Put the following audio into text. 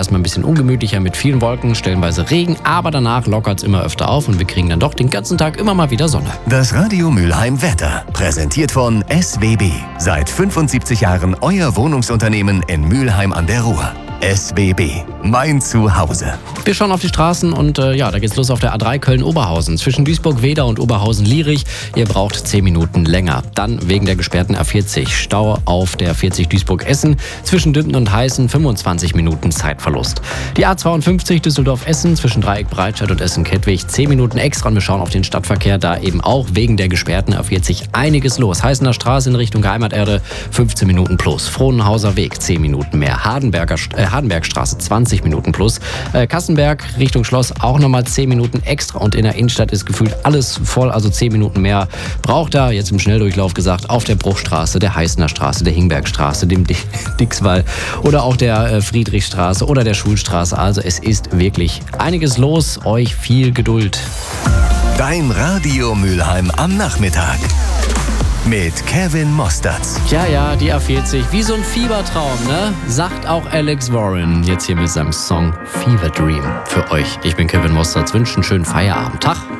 erstmal ein bisschen ungemütlicher mit vielen Wolken, stellenweise Regen, aber danach lockert es immer öfter auf und wir kriegen dann doch den ganzen Tag immer mal wieder Sonne. Das Radio Mülheim Wetter, präsentiert von SWB. Seit 75 Jahren euer Wohnungsunternehmen in Mülheim an der Ruhr. SWB, mein Zuhause. Wir schauen auf die Straßen und da geht's los auf der A3 Köln-Oberhausen. Zwischen Duisburg-Weder und Oberhausen-Lierich. Ihr braucht 10 Minuten länger. Dann wegen der gesperrten A40 Stau auf der 40 Duisburg-Essen. Zwischen Dünden und Heißen 25 Minuten Zeitverlust. Die A52 Düsseldorf-Essen zwischen Dreieck-Breitscheid und Essen-Kettwig 10 Minuten extra. Und wir schauen auf den Stadtverkehr, da eben auch wegen der gesperrten A40 einiges los. Heißener Straße in Richtung Heimaterde 15 Minuten plus. Frohnhauser Weg 10 Minuten mehr. Hardenbergstraße 20 Minuten plus. Kassenberg Richtung Schloss auch nochmal 10 Minuten extra und in der Innenstadt ist gefühlt alles voll, also 10 Minuten mehr braucht er, jetzt im Schnelldurchlauf gesagt, auf der Bruchstraße, der Heißener Straße, der Hingbergstraße, dem Dixwall oder auch der Friedrichstraße oder der Schulstraße. Also es ist wirklich einiges los, euch viel Geduld. Dein Radio Mülheim am Nachmittag. Mit Kevin Mostertz. Ja, die A40, wie so ein Fiebertraum, ne? Sagt auch Alex Warren. Jetzt hier mit seinem Song Fever Dream für euch. Ich bin Kevin Mostertz, wünsche einen schönen Feierabend. Tag.